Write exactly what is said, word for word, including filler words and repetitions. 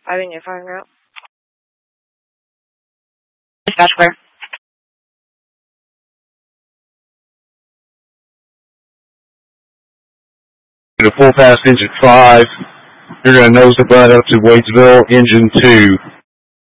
I think you're firing out. Dispatch clear. To full pass engine five. You're going to nose the butt up to Wadesville, engine two.